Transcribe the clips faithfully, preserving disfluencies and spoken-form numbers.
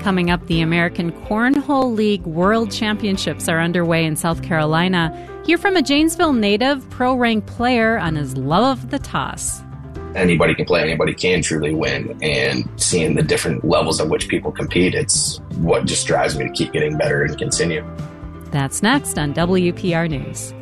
Coming up, the American Cornhole League World Championships are underway in South Carolina. Hear from a Janesville native pro-rank player on his love of the toss. Anybody can play, anybody can truly win. And seeing the different levels at which people compete, it's what just drives me to keep getting better and continue. That's next on W P R News.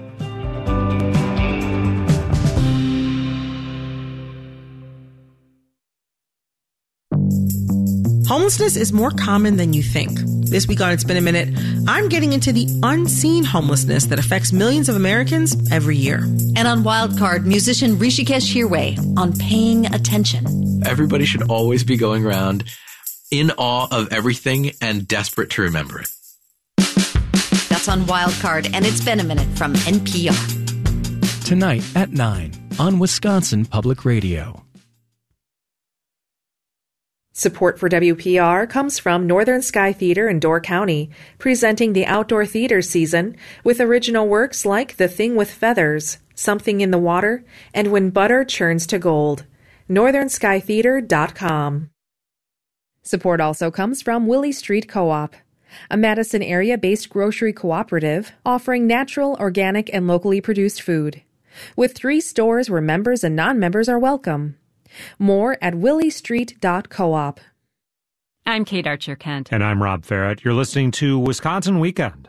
Homelessness is more common than you think. This week on It's Been a Minute, I'm getting into the unseen homelessness that affects millions of Americans every year. And on Wildcard, musician Rishikesh Hirway on paying attention. Everybody should always be going around in awe of everything and desperate to remember it. That's on Wildcard, and It's Been a Minute from N P R. Tonight at nine on Wisconsin Public Radio. Support for W P R comes from Northern Sky Theater in Door County, presenting the outdoor theater season with original works like The Thing with Feathers, Something in the Water, and When Butter Churns to Gold. northern sky theater dot com. Support also comes from Willie Street Co-op, a Madison area-based grocery cooperative offering natural, organic, and locally produced food, with three stores where members and non-members are welcome. More at willie street dot coop. I'm Kate Archer-Kent. And I'm Rob Farrett. You're listening to Wisconsin Weekend.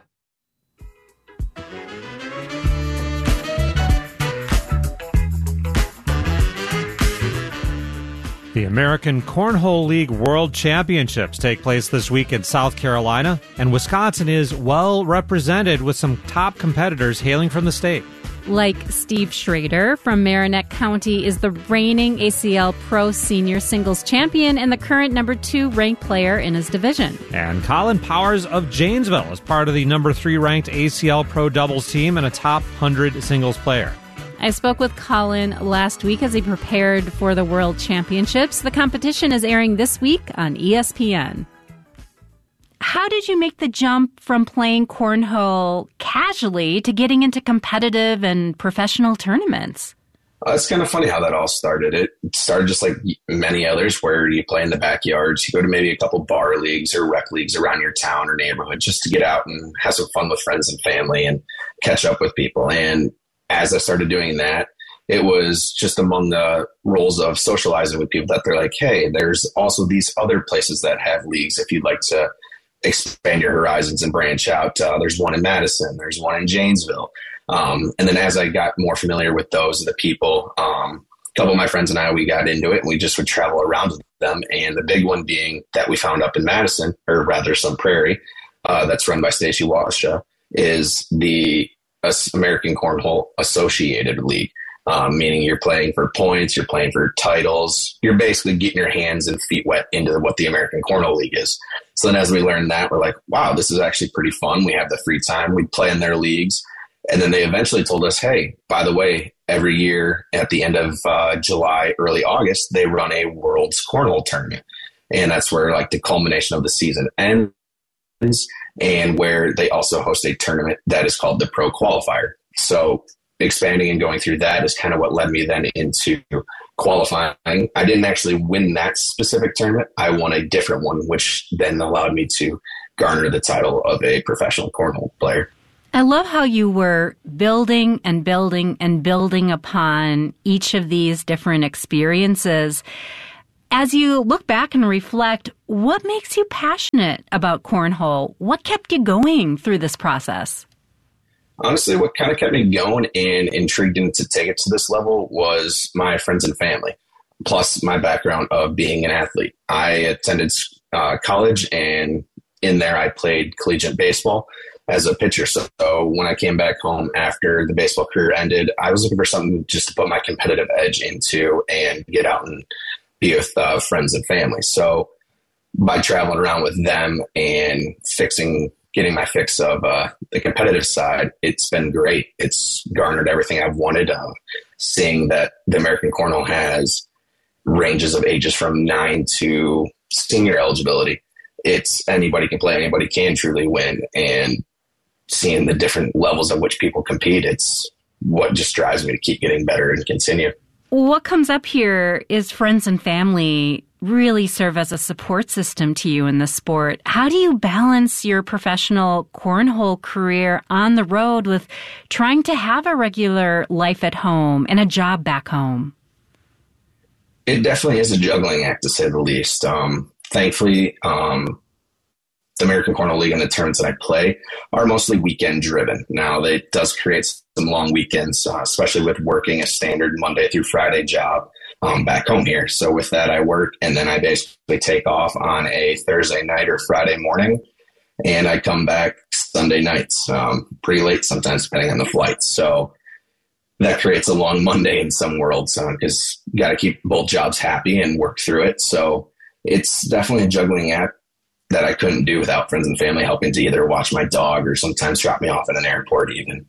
The American Cornhole League World Championships take place this week in South Carolina, and Wisconsin is well represented with some top competitors hailing from the state. Like Steve Schrader from Marinette County is the reigning A C L Pro Senior Singles Champion and the current number two ranked player in his division. And Colin Powers of Janesville is part of the number three ranked A C L Pro Doubles team and a top one hundred singles player. I spoke with Colin last week as he prepared for the World Championships. The competition is airing this week on E S P N. How did you make the jump from playing cornhole casually to getting into competitive and professional tournaments? Uh, it's kind of funny how that all started. It started just like many others where you play in the backyards. You go to maybe a couple bar leagues or rec leagues around your town or neighborhood just to get out and have some fun with friends and family and catch up with people. And as I started doing that, it was just among the roles of socializing with people that they're like, hey, there's also these other places that have leagues if you'd like to expand your horizons and branch out. Uh, there's one in Madison. There's one in Janesville. Um, and then as I got more familiar with those, the people, um, a couple of my friends and I, we got into it and we just would travel around with them. And the big one being that we found up in Madison, or rather Sun Prairie, uh, that's run by Stacy Wauscha, is the uh, American Cornhole Associated League. Um, meaning you're playing for points, you're playing for titles, you're basically getting your hands and feet wet into what the American Cornhole League is. So then as we learned that, we're like, wow, this is actually pretty fun. We have the free time. We play in their leagues. And then they eventually told us, hey, by the way, every year at the end of uh, July, early August, they run a World's Cornhole Tournament. And that's where like the culmination of the season ends, and where they also host a tournament that is called the Pro Qualifier. So expanding and going through that is kind of what led me then into qualifying. I didn't actually win that specific tournament. I won a different one, which then allowed me to garner the title of a professional cornhole player. I love how you were building and building and building upon each of these different experiences. As you look back and reflect, what makes you passionate about cornhole? What kept you going through this process? Honestly, what kind of kept me going and intrigued to take it to this level was my friends and family, plus my background of being an athlete. I attended uh, college, and in there I played collegiate baseball as a pitcher. So, so when I came back home after the baseball career ended, I was looking for something just to put my competitive edge into and get out and be with uh, friends and family. So by traveling around with them and fixing getting my fix of uh, the competitive side, it's been great. It's garnered everything I've wanted. Uh, seeing that the American Cornhole has ranges of ages from nine to senior eligibility. It's anybody can play, anybody can truly win. And seeing the different levels at which people compete, it's what just drives me to keep getting better and continue. What comes up here is friends and family. really serve as a support system to you in the sport. How do you balance your professional cornhole career on the road with trying to have a regular life at home and a job back home? It definitely is a juggling act, to say the least. Um, thankfully, um, the American Cornhole League and the tournaments that I play are mostly weekend driven. Now, it does create some long weekends, uh, especially with working a standard Monday through Friday job um, back home here. So with that, I work, and then I basically take off on a Thursday night or Friday morning, and I come back Sunday nights, um, pretty late sometimes, depending on the flights. So that creates a long Monday in some worlds because uh, you got to keep both jobs happy and work through it. So it's definitely a juggling act that I couldn't do without friends and family helping to either watch my dog or sometimes drop me off at an airport even.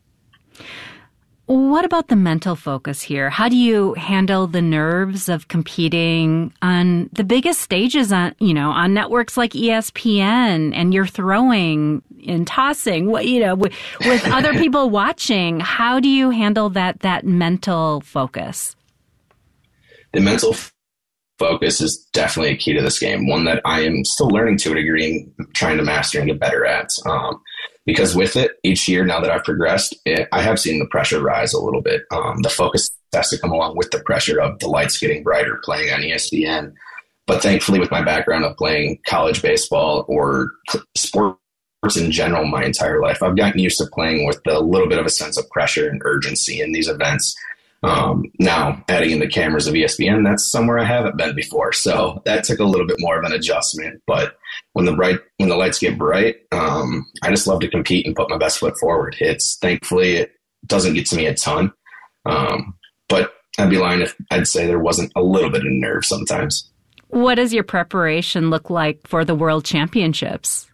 What about the mental focus here? How do you handle the nerves of competing on the biggest stages on, you know, on networks like E S P N, and you're throwing and tossing, what, you know, with, with other people watching? How do you handle that, that mental focus? The mental f- focus is definitely a key to this game, one that I am still learning to a degree and trying to master and get better at. Um, Because with it, each year now that I've progressed, it, I have seen the pressure rise a little bit. Um, the focus has to come along with the pressure of the lights getting brighter, playing on E S P N. But thankfully, with my background of playing college baseball or sports in general my entire life, I've gotten used to playing with a little bit of a sense of pressure and urgency in these events. Um, now, adding in the cameras of E S P N, that's somewhere I haven't been before. So that took a little bit more of an adjustment. But when the bright, when the lights get bright, um, I just love to compete and put my best foot forward. It's thankfully, it doesn't get to me a ton. Um, but I'd be lying if I'd say there wasn't a little bit of nerve sometimes. What does your preparation look like for the World Championships?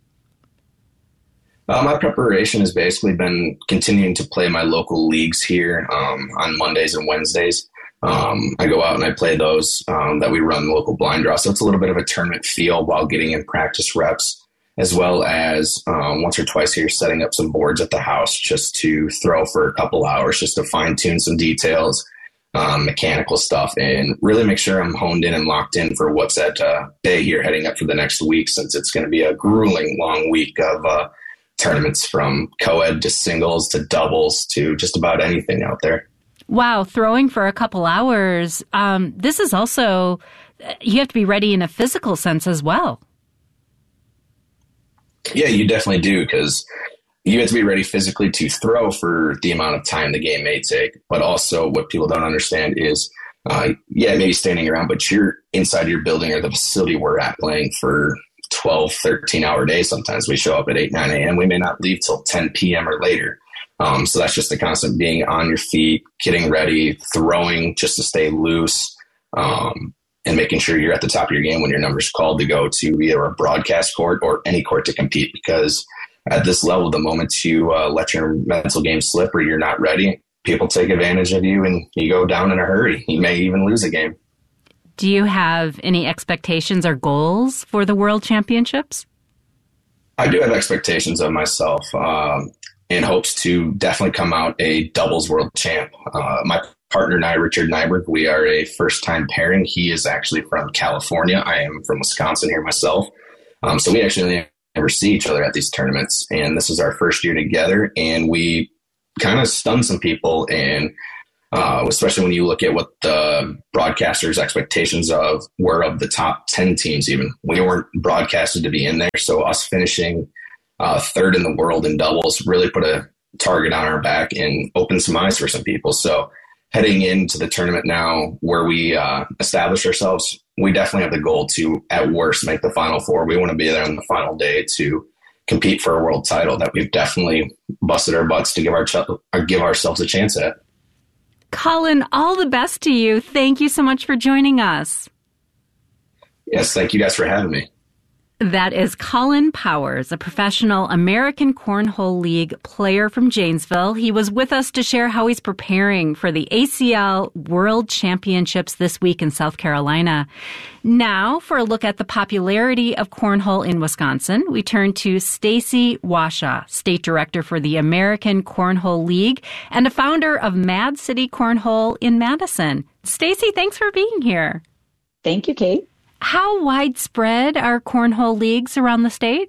Uh, my preparation has basically been continuing to play my local leagues here um, on Mondays and Wednesdays. Um, I go out and I play those um, that we run local blind draw. So it's a little bit of a tournament feel while getting in practice reps, as well as um, once or twice a year setting up some boards at the house just to throw for a couple hours, just to fine tune some details, um, mechanical stuff, and really make sure I'm honed in and locked in for what's at uh, bay here heading up for the next week, since it's going to be a grueling long week of uh, tournaments from co-ed to singles to doubles to just about anything out there. Wow, throwing for a couple hours. Um, this is also, you have to be ready in a physical sense as well. Yeah, you definitely do, because you have to be ready physically to throw for the amount of time the game may take. But also what people don't understand is, uh, yeah, maybe standing around, but you're inside your building or the facility we're at playing for twelve, thirteen hour days. Sometimes we show up at eight, nine a.m. We may not leave till ten p.m. or later. Um, so that's just the constant being on your feet, getting ready, throwing just to stay loose, um, and making sure you're at the top of your game when your number's called to go to either a broadcast court or any court to compete. Because at this level, the moment you uh, let your mental game slip or you're not ready, people take advantage of you and you go down in a hurry. You may even lose a game. Do you have any expectations or goals for the World Championships? I do have expectations of myself. Um, in hopes to definitely come out a doubles world champ. Uh, my partner and I, Richard Nyberg, we are a first-time pairing. He is actually from California. I am from Wisconsin here myself. Um, so we actually never see each other at these tournaments. And this is our first year together. And we kind of stunned some people. And uh, especially when you look at what the broadcasters' expectations of were of the top ten teams even. We weren't broadcasted to be in there. So us finishing Uh, third in the world in doubles really put a target on our back and opened some eyes for some people. So heading into the tournament now where we uh, establish ourselves, we definitely have the goal to, at worst, make the Final Four. We want to be there on the final day to compete for a world title that we've definitely busted our butts to give, our ch- or give ourselves a chance at. Colin, all the best to you. Thank you so much for joining us. Yes, thank you guys for having me. That is Colin Powers, a professional American Cornhole League player from Janesville. He was with us to share how he's preparing for the A C L World Championships this week in South Carolina. Now, for a look at the popularity of cornhole in Wisconsin, we turn to Stacy Washaw, State Director for the American Cornhole League and a founder of Mad City Cornhole in Madison. Stacy, thanks for being here. Thank you, Kate. How widespread are cornhole leagues around the state?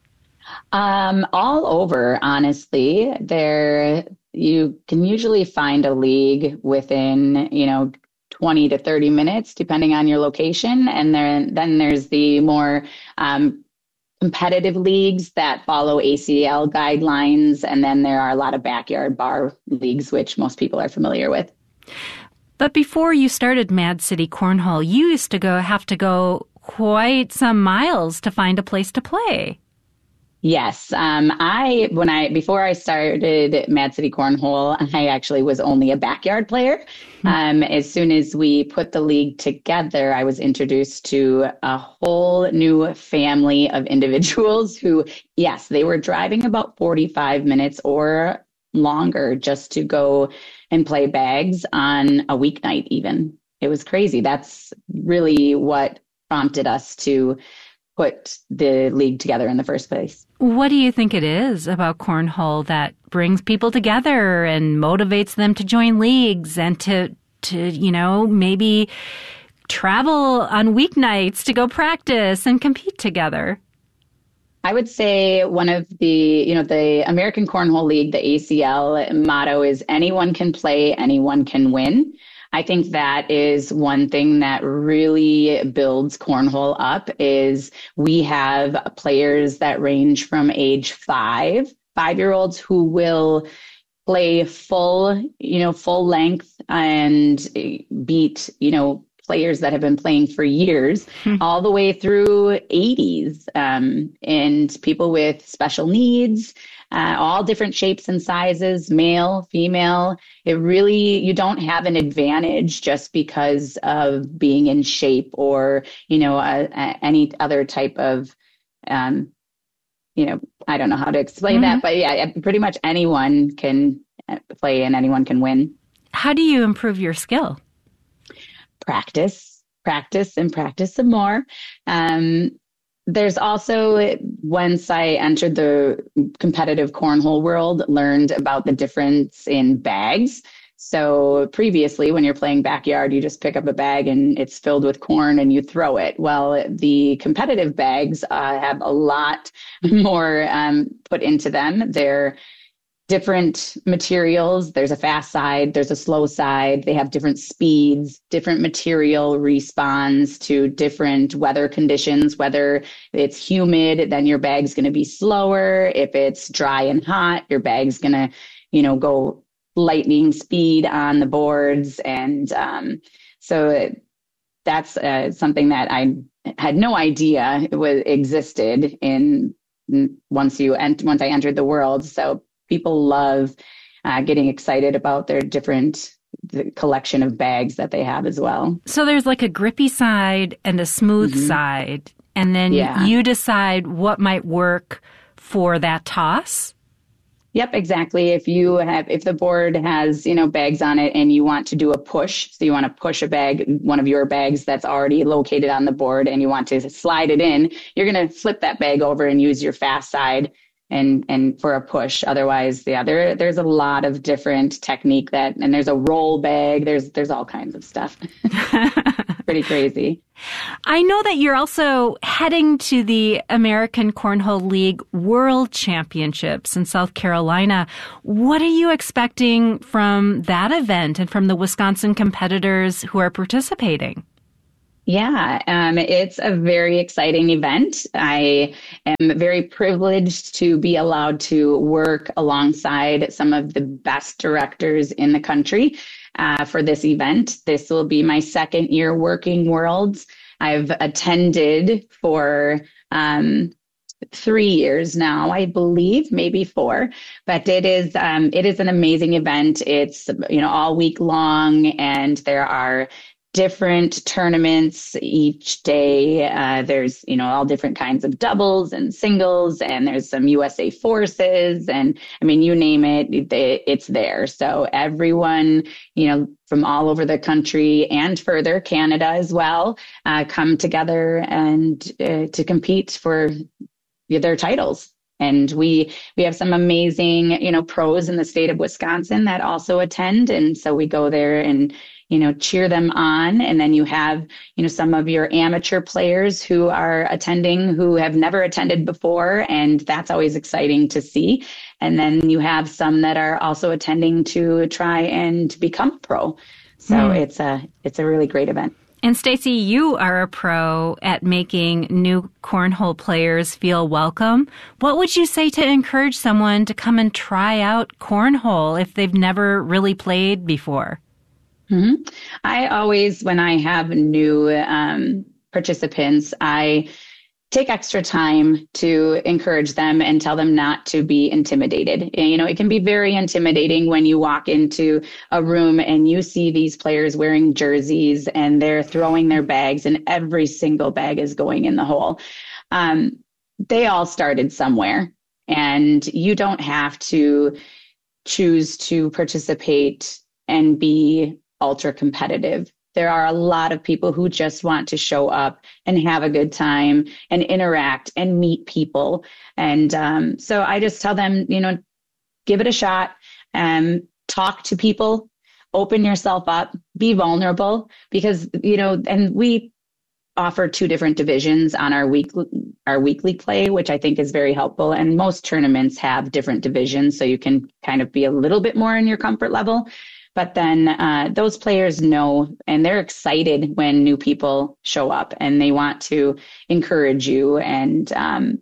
Um, all over, honestly. There, you can usually find a league within, you know, twenty to thirty minutes, depending on your location. And then, then there's the more um, competitive leagues that follow A C L guidelines. And then there are a lot of backyard bar leagues, which most people are familiar with. But before you started Mad City Cornhole, you used to go have to go quite some miles to find a place to play. Yes. Um, I, when I, before I started Mad City Cornhole, I actually was only a backyard player. Um, as soon as we put the league together, I was introduced to a whole new family of individuals who, yes, they were driving about forty-five minutes or longer just to go and play bags on a weeknight even. It was crazy. That's really what prompted us to put the league together in the first place. What do you think it is about cornhole that brings people together and motivates them to join leagues and to, to you know, maybe travel on weeknights to go practice and compete together? I would say one of the, you know, the American Cornhole League, the A C L motto is anyone can play, anyone can win. I think that is one thing that really builds cornhole up is we have players that range from age five, five-year-olds who will play full, you know, full length and beat, you know, players that have been playing for years, mm-hmm. all the way through eighties, um, and people with special needs, uh, all different shapes and sizes, male, female. It really, you don't have an advantage just because of being in shape or, you know, uh, uh, any other type of, um, you know, I don't know how to explain mm-hmm. that, but yeah, pretty much anyone can play and anyone can win. How do you improve your skill? Practice, practice, and practice some more. Um, there's also, once I entered the competitive cornhole world, learned about the difference in bags. So previously, when you're playing backyard, you just pick up a bag and it's filled with corn and you throw it. Well, the competitive bags uh, have a lot more um, put into them. They're different materials. There's a fast side, there's a slow side. They have different speeds, different material responds to different weather conditions. Whether it's humid, then your bag's going to be slower. If it's dry and hot, your bag's going to, you know, go lightning speed on the boards. And um, so that's uh, something that I had no idea it was existed in once you ent- once I entered the world. So people love uh, getting excited about their different the collection of bags that they have as well. So there's like a grippy side and a smooth mm-hmm. side, and then yeah. you decide what might work for that toss? Yep, exactly. If you have, if the board has, you know, bags on it and you want to do a push, so you want to push a bag, one of your bags that's already located on the board and you want to slide it in, you're going to flip that bag over and use your fast side and and for a push. Otherwise, yeah, there there's a lot of different technique that, and there's a roll bag. There's there's all kinds of stuff. Pretty crazy. I know that you're also heading to the American Cornhole League World Championships in South Carolina. What are you expecting from that event and from the Wisconsin competitors who are participating? Yeah, um, it's a very exciting event. I am very privileged to be allowed to work alongside some of the best directors in the country uh, for this event. This will be my second year working Worlds. I've attended for um, three years now, I believe, maybe four. But it is um, it is an amazing event. It's, you know, all week long, and there are different tournaments each day. Uh, there's, you know, all different kinds of doubles and singles, and there's some U S A forces, and I mean, you name it, it, it's there. So everyone, you know, from all over the country and further, Canada as well, uh, come together and uh, to compete for their titles. And we we have some amazing, you know, pros in the state of Wisconsin that also attend. And so we go there and, you know, cheer them on. And then you have, you know, some of your amateur players who are attending who have never attended before. And that's always exciting to see. And then you have some that are also attending to try and become pro. So mm. it's a, it's a really great event. And Stacey, you are a pro at making new cornhole players feel welcome. What would you say to encourage someone to come and try out cornhole if they've never really played before? Mm-hmm. I always, when I have new um, participants, I take extra time to encourage them and tell them not to be intimidated. And, you know, it can be very intimidating when you walk into a room and you see these players wearing jerseys and they're throwing their bags and every single bag is going in the hole. Um, they all started somewhere, and you don't have to choose to participate and be ultra competitive. There are a lot of people who just want to show up and have a good time and interact and meet people. And um, so I just tell them, you know, give it a shot and talk to people, open yourself up, be vulnerable, because, you know, and we offer two different divisions on our weekly, our weekly play, which I think is very helpful. And most tournaments have different divisions, so you can kind of be a little bit more in your comfort level. But then uh, those players know, and they're excited when new people show up and they want to encourage you. And um,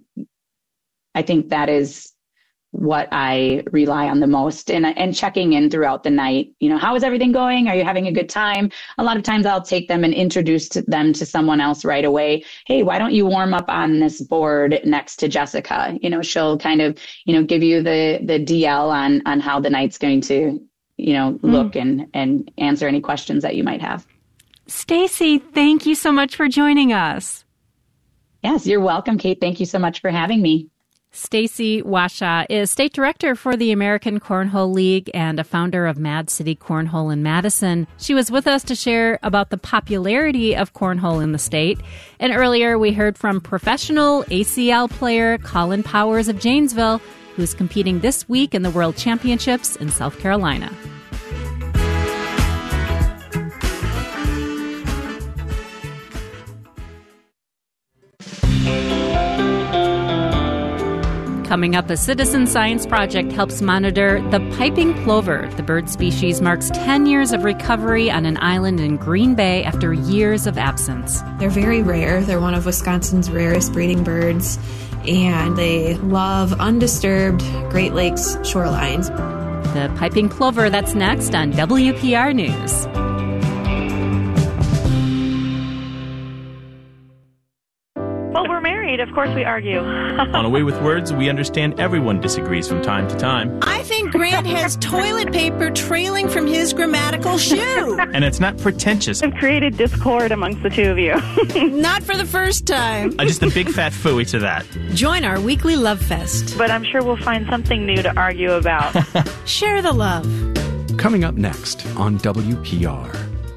I think that is what I rely on the most, and, and checking in throughout the night. You know, how is everything going? Are you having a good time? A lot of times I'll take them and introduce to them to someone else right away. Hey, why don't you warm up on this board next to Jessica? You know, she'll kind of, you know, give you the, the D L on, on how the night's going to, you know, look mm. and, and answer any questions that you might have. Stacey, thank you so much for joining us. Yes, you're welcome, Kate. Thank you so much for having me. Stacey Washaw is state director for the American Cornhole League and a founder of Mad City Cornhole in Madison. She was with us to share about the popularity of cornhole in the state. And earlier we heard from professional A C L player Colin Powers of Janesville, who's competing this week in the World Championships in South Carolina. Coming up, a citizen science project helps monitor the piping plover. The bird species marks ten years of recovery on an island in Green Bay after years of absence. They're very rare. They're one of Wisconsin's rarest breeding birds, and they love undisturbed Great Lakes shorelines. The piping plover, that's next on W P R News. Well, we're married. Of course we argue. On A Way with Words, we understand everyone disagrees from time to time. I think Grant has toilet paper trailing from his grammatical shoe. And it's not pretentious. I've created discord amongst the two of you. Not for the first time. Uh, just a big fat phooey to that. Join our weekly love fest. But I'm sure we'll find something new to argue about. Share the love. Coming up next on W P R.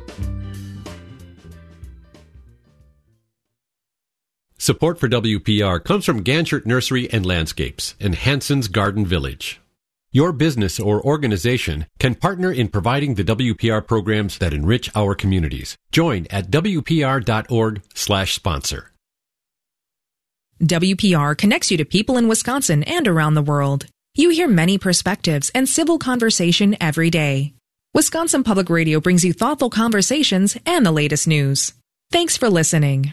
Support for W P R comes from Ganchert Nursery and Landscapes and Hanson's Garden Village. Your business or organization can partner in providing the W P R programs that enrich our communities. Join at W P R dot org slash sponsor. W P R connects you to people in Wisconsin and around the world. You hear many perspectives and civil conversation every day. Wisconsin Public Radio brings you thoughtful conversations and the latest news. Thanks for listening.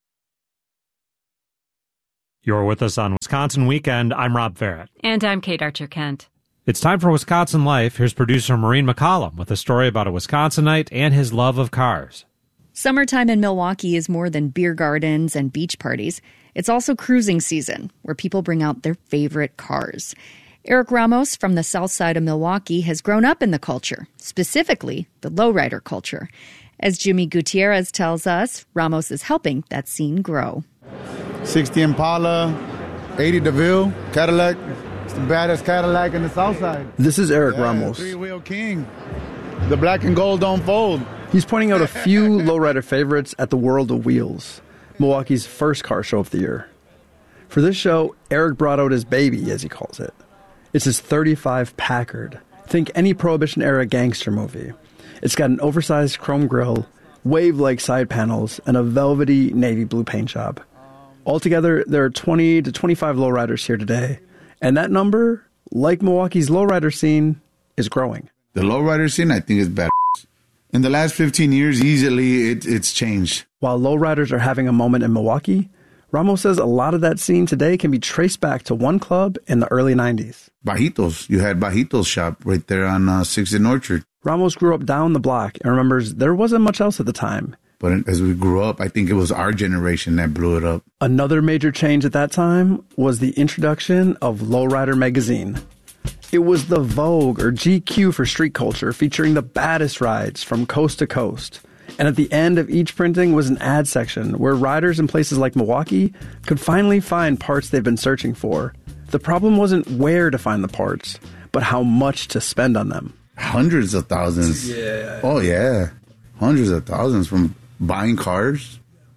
You're with us on Wisconsin Weekend. I'm Rob Farrett. And I'm Kate Archer-Kent. It's time for Wisconsin Life. Here's producer Maureen McCollum with a story about a Wisconsinite and his love of cars. Summertime in Milwaukee is more than beer gardens and beach parties. It's also cruising season, where people bring out their favorite cars. Eric Ramos from the south side of Milwaukee has grown up in the culture, specifically the lowrider culture. As Jimmy Gutierrez tells us, Ramos is helping that scene grow. sixty Impala, eighty DeVille, Cadillac. It's the baddest Cadillac in the south side. This is Eric yeah, Ramos. Three-wheel king. The black and gold don't fold. He's pointing out a few lowrider favorites at the World of Wheels, Milwaukee's first car show of the year. For this show, Eric brought out his baby, as he calls it. It's his thirty-five Packard. Think any Prohibition-era gangster movie. It's got an oversized chrome grille, wave-like side panels, and a velvety navy blue paint job. Altogether, there are twenty to twenty-five lowriders here today, and that number, like Milwaukee's lowrider scene, is growing. The lowrider scene, I think, is better. In the last fifteen years, easily, it, it's changed. While lowriders are having a moment in Milwaukee, Ramos says a lot of that scene today can be traced back to one club in the early nineties. Bajitos. You had Bajitos shop right there on uh, sixth and Orchard. Ramos grew up down the block and remembers there wasn't much else at the time. But as we grew up, I think it was our generation that blew it up. Another major change at that time was the introduction of Lowrider Magazine. It was the Vogue, or G Q for street culture, featuring the baddest rides from coast to coast. And at the end of each printing was an ad section where riders in places like Milwaukee could finally find parts they've been searching for. The problem wasn't where to find the parts, but how much to spend on them. Hundreds of thousands. Yeah. Oh, yeah. Hundreds of thousands from buying cars,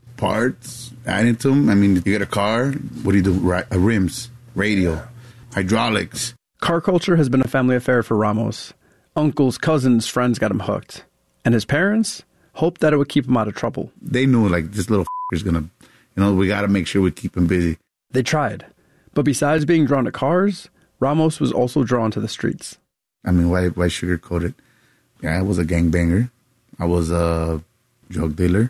parts, adding to them. I mean, you get a car, what do you do? Right, uh, rims, radio, hydraulics. Car culture has been a family affair for Ramos. Uncles, cousins, friends got him hooked. And his parents hoped that it would keep him out of trouble. They knew, like, this little f***er is going to, you know, we got to make sure we keep him busy. They tried. But besides being drawn to cars, Ramos was also drawn to the streets. I mean, why, why sugarcoat it? Yeah, I was a gangbanger. I was a drug dealer.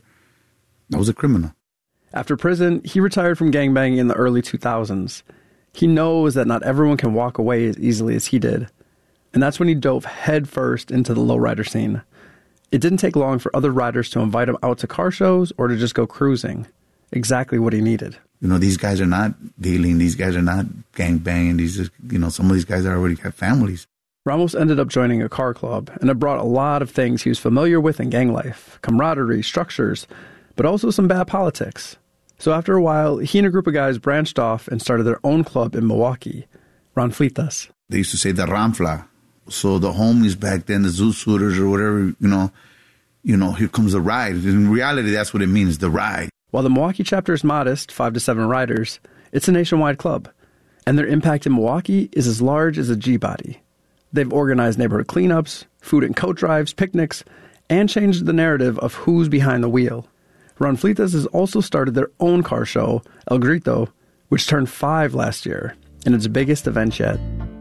I was a criminal. After prison, he retired from gangbanging in the early two thousands. He knows that not everyone can walk away as easily as he did. And that's when he dove headfirst into the lowrider scene. It didn't take long for other riders to invite him out to car shows or to just go cruising. Exactly what he needed. You know, these guys are not dealing. These guys are not gangbanging. These, are, you know, some of these guys already have families. Ramos ended up joining a car club, and it brought a lot of things he was familiar with in gang life, camaraderie, structures, but also some bad politics. So after a while, he and a group of guys branched off and started their own club in Milwaukee, Ranflitas. They used to say the Ranfla. So the homies back then, the Zoo Suiters or whatever, you know, you know, here comes the ride. In reality, that's what it means, the ride. While the Milwaukee chapter is modest, five to seven riders, it's a nationwide club. And their impact in Milwaukee is as large as a G-body. They've organized neighborhood cleanups, food and coat drives, picnics, and changed the narrative of who's behind the wheel. Ranflitas has also started their own car show, El Grito, which turned five last year, and its biggest event yet.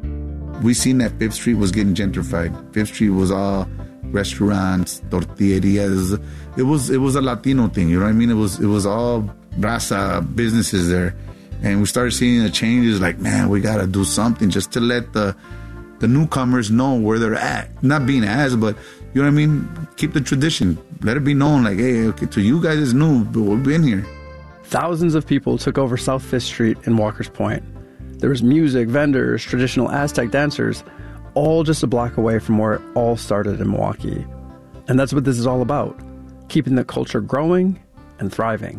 We seen that Fifth Street was getting gentrified. Fifth Street was all restaurants, tortillerias. It was it was a Latino thing, you know what I mean? It was it was all raza businesses there, and we started seeing the changes. Like, man, we gotta do something just to let the the newcomers know where they're at. Not being as, but you know what I mean? Keep the tradition. Let it be known, like, hey, okay, to you guys it's new, but we've been here. Thousands of people took over South Fifth Street in Walker's Point. There was music, vendors, traditional Aztec dancers, all just a block away from where it all started in Milwaukee. And that's what this is all about, keeping the culture growing and thriving.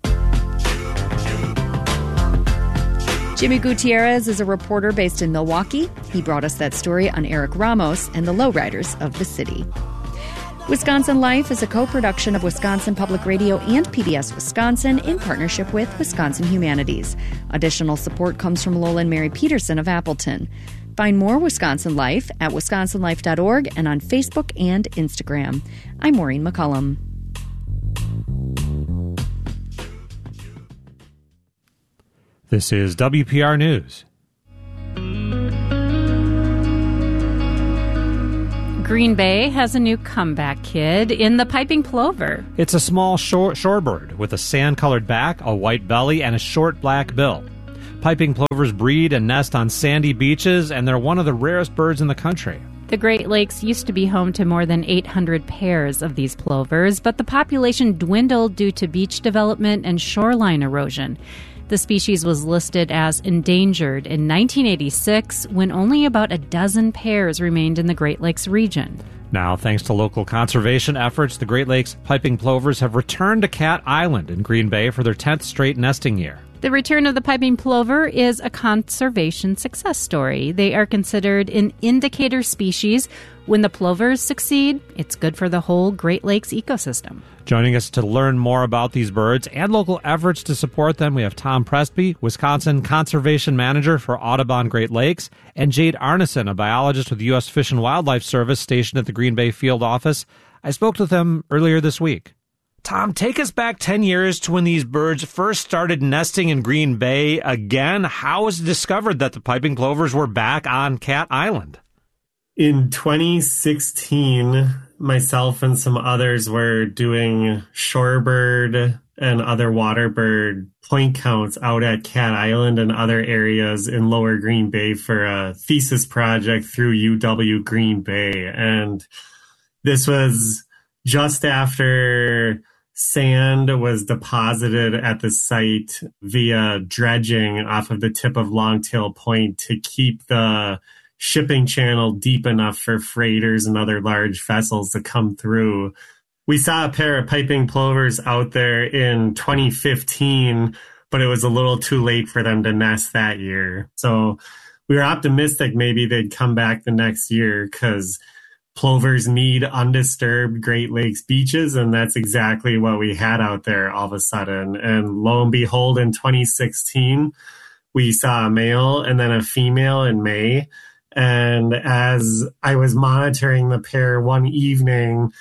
Jimmy Gutierrez is a reporter based in Milwaukee. He brought us that story on Eric Ramos and the lowriders of the city. Wisconsin Life is a co-production of Wisconsin Public Radio and P B S Wisconsin in partnership with Wisconsin Humanities. Additional support comes from Lola and Mary Peterson of Appleton. Find more Wisconsin Life at wisconsin life dot org and on Facebook and Instagram. I'm Maureen McCullum. This is W P R News. Green Bay has a new comeback kid in the piping plover. It's a small shore, shorebird with a sand-colored back, a white belly, and a short black bill. Piping plovers breed and nest on sandy beaches, and they're one of the rarest birds in the country. The Great Lakes used to be home to more than eight hundred pairs of these plovers, but the population dwindled due to beach development and shoreline erosion. The species was listed as endangered in nineteen eighty-six when only about a dozen pairs remained in the Great Lakes region. Now, thanks to local conservation efforts, the Great Lakes piping plovers have returned to Cat Island in Green Bay for their tenth straight nesting year. The return of the piping plover is a conservation success story. They are considered an indicator species. When the plovers succeed, it's good for the whole Great Lakes ecosystem. Joining us to learn more about these birds and local efforts to support them, we have Tom Presby, Wisconsin Conservation Manager for Audubon Great Lakes, and Jade Arneson, a biologist with the U S Fish and Wildlife Service stationed at the Green Bay Field Office. I spoke with them earlier this week. Tom, take us back ten years to when these birds first started nesting in Green Bay again. How was it discovered that the piping plovers were back on Cat Island? In twenty sixteen, myself and some others were doing shorebird and other waterbird point counts out at Cat Island and other areas in Lower Green Bay for a thesis project through U W Green Bay. And this was just after sand was deposited at the site via dredging off of the tip of Longtail Point to keep the shipping channel deep enough for freighters and other large vessels to come through. We saw a pair of piping plovers out there in twenty fifteen, but it was a little too late for them to nest that year. So we were optimistic maybe they'd come back the next year because plovers need undisturbed Great Lakes beaches, and that's exactly what we had out there all of a sudden. And lo and behold, in twenty sixteen, we saw a male and then a female in May. And as I was monitoring the pair one evening,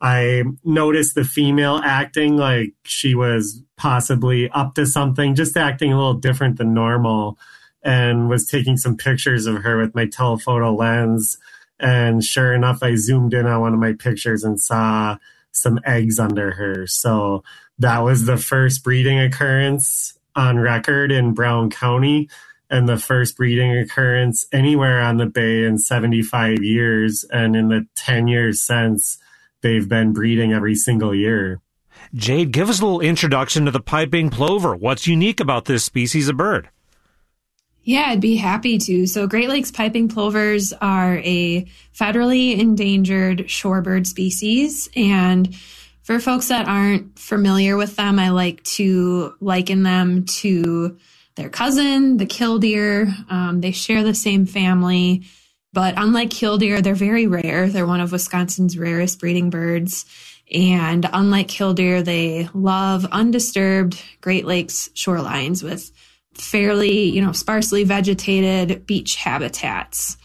I noticed the female acting like she was possibly up to something, just acting a little different than normal, and was taking some pictures of her with my telephoto lens. And sure enough, I zoomed in on one of my pictures and saw some eggs under her. So that was the first breeding occurrence on record in Brown County and the first breeding occurrence anywhere on the bay in seventy-five years. And in the ten years since, they've been breeding every single year. Jade, give us a little introduction to the piping plover. What's unique about this species of bird? Yeah, I'd be happy to. So Great Lakes piping plovers are a federally endangered shorebird species. And for folks that aren't familiar with them, I like to liken them to their cousin, the killdeer. Um, they share the same family. But unlike killdeer, they're very rare. They're one of Wisconsin's rarest breeding birds. And unlike killdeer, they love undisturbed Great Lakes shorelines with fairly, you know, sparsely vegetated beach habitats.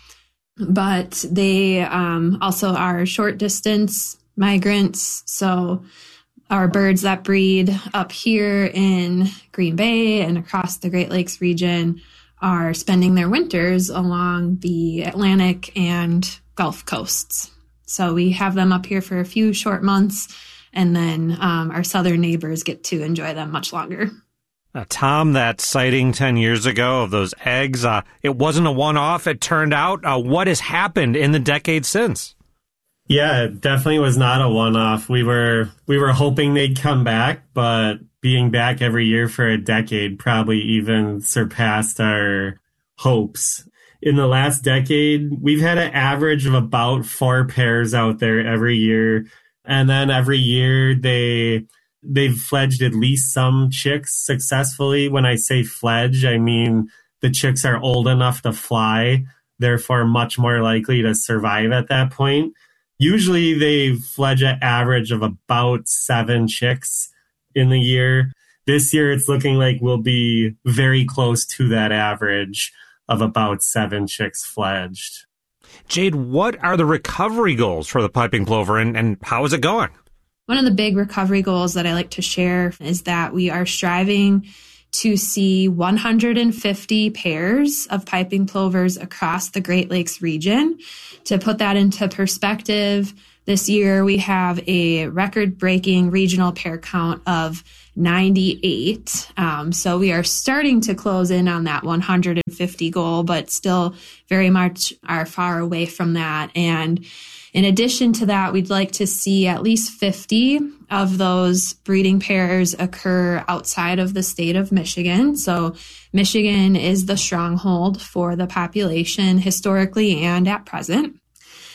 But they um, also are short distance migrants. So our birds that breed up here in Green Bay and across the Great Lakes region are spending their winters along the Atlantic and Gulf coasts. So we have them up here for a few short months, and then um, our southern neighbors get to enjoy them much longer. Uh, Tom, that sighting ten years ago of those eggs, uh, it wasn't a one-off, it turned out. Uh, what has happened in the decades since? Yeah, it definitely was not a one-off. We were we were hoping they'd come back, but being back every year for a decade probably even surpassed our hopes. In the last decade, we've had an average of about four pairs out there every year. And then every year they... They've fledged at least some chicks successfully. When I say fledge, I mean the chicks are old enough to fly, therefore much more likely to survive at that point. Usually they fledge an average of about seven chicks in the year. This year it's looking like we'll be very close to that average of about seven chicks fledged. Jade, what are the recovery goals for the piping plover, and, and how is it going? One of the big recovery goals that I like to share is that we are striving to see one hundred fifty pairs of piping plovers across the Great Lakes region. To put that into perspective, this year we have a record-breaking regional pair count of ninety-eight. Um, so we are starting to close in on that one hundred fifty goal, but still very much are far away from that. And in addition to that, we'd like to see at least fifty of those breeding pairs occur outside of the state of Michigan. So Michigan is the stronghold for the population historically and at present.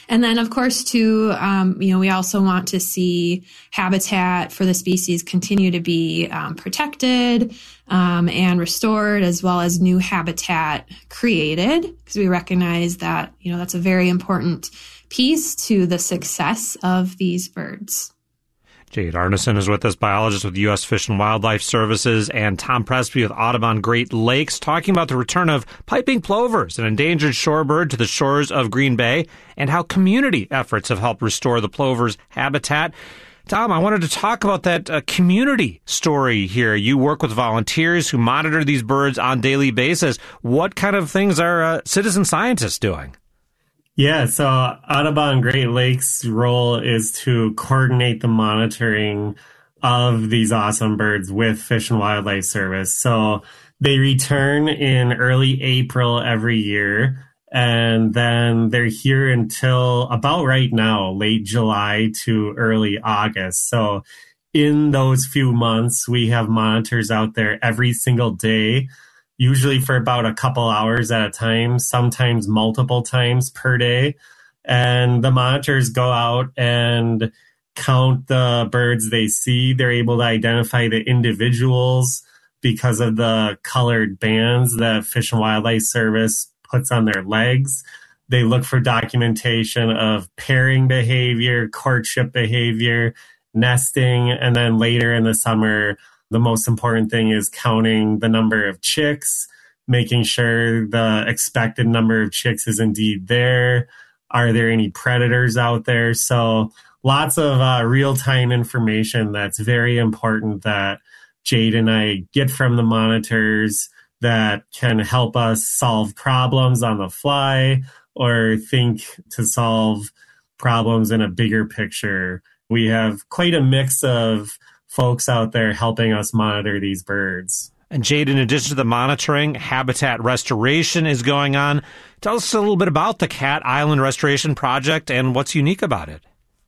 And then, of course, too, um, you know, we also want to see habitat for the species continue to be um, protected um, and restored, as well as new habitat created, because we recognize that, you know, that's a very important piece to the success of these birds. Jade Arneson is with us, biologist with U S Fish and Wildlife Services, and Tom Presby with Audubon Great Lakes, talking about the return of piping plovers, an endangered shorebird, to the shores of Green Bay, and how community efforts have helped restore the plover's habitat. Tom, I wanted to talk about that uh, community story here. You work with volunteers who monitor these birds on a daily basis. What kind of things are uh, citizen scientists doing? Yeah, so Audubon Great Lakes' role is to coordinate the monitoring of these awesome birds with Fish and Wildlife Service. So they return in early April every year, and then they're here until about right now, late July to early August. So in those few months, we have monitors out there every single day, usually for about a couple hours at a time, sometimes multiple times per day. And the monitors go out and count the birds they see. They're able to identify the individuals because of the colored bands that Fish and Wildlife Service puts on their legs. They look for documentation of pairing behavior, courtship behavior, nesting, and then later in the summer, the most important thing is counting the number of chicks, making sure the expected number of chicks is indeed there. Are there any predators out there? So lots of uh, real-time information that's very important that Jade and I get from the monitors that can help us solve problems on the fly or think to solve problems in a bigger picture. We have quite a mix of folks out there helping us monitor these birds. And Jade, in addition to the monitoring, habitat restoration is going on. Tell us a little bit about the Cat Island Restoration Project and what's unique about it.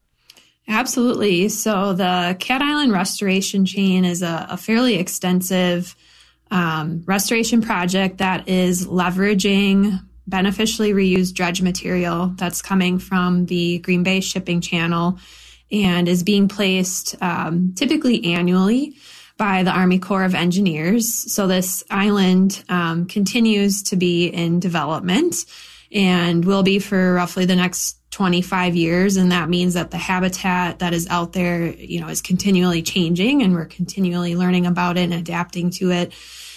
Absolutely. So the Cat Island Restoration Chain is a, a fairly extensive um, restoration project that is leveraging beneficially reused dredge material that's coming from the Green Bay shipping channel and is being placed um, typically annually by the Army Corps of Engineers. So this island um, continues to be in development and will be for roughly the next twenty-five years. And that means that the habitat that is out there, you know, is continually changing and we're continually learning about it and adapting to it.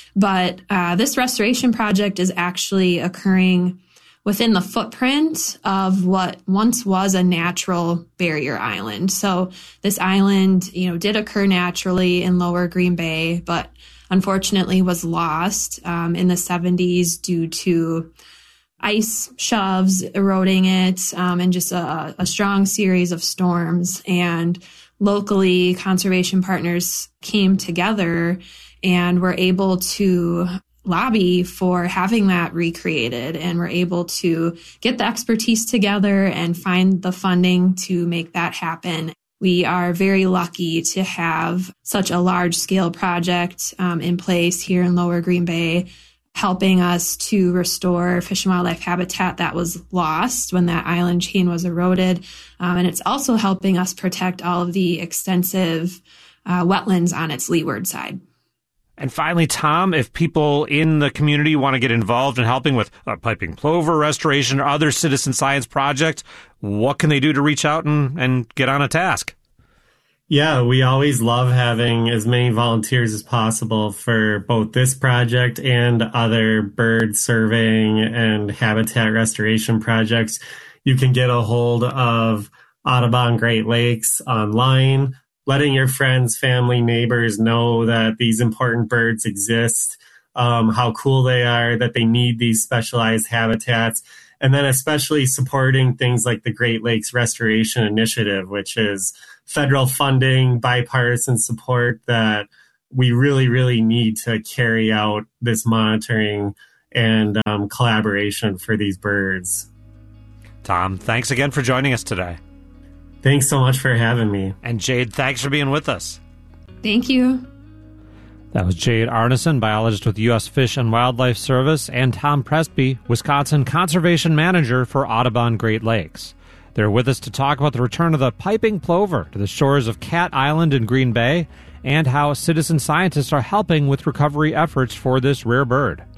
But uh, this restoration project is actually occurring within the footprint of what once was a natural barrier island. So this island, you know, did occur naturally in Lower Green Bay, but unfortunately was lost um, in the seventies due to ice shoves eroding it um, and just a, a strong series of storms. And locally, conservation partners came together and were able to lobby for having that recreated, and we're able to get the expertise together and find the funding to make that happen. We are very lucky to have such a large scale project um, in place here in Lower Green Bay, helping us to restore fish and wildlife habitat that was lost when that island chain was eroded. Um, and it's also helping us protect all of the extensive uh, wetlands on its leeward side. And finally, Tom, if people in the community want to get involved in helping with uh, piping plover restoration or other citizen science projects, what can they do to reach out and, and get on a task? Yeah, we always love having as many volunteers as possible for both this project and other bird surveying and habitat restoration projects. You can get a hold of Audubon Great Lakes online, letting your friends, family, neighbors know that these important birds exist, um, how cool they are, that they need these specialized habitats, and then especially supporting things like the Great Lakes Restoration Initiative, which is federal funding, bipartisan support that we really, really need to carry out this monitoring and um, collaboration for these birds. Tom, thanks again for joining us today. Thanks so much for having me. And Jade, thanks for being with us. Thank you. That was Jade Arneson, biologist with U S Fish and Wildlife Service, and Tom Presby, Wisconsin Conservation Manager for Audubon Great Lakes. They're with us to talk about the return of the piping plover to the shores of Cat Island in Green Bay and how citizen scientists are helping with recovery efforts for this rare bird.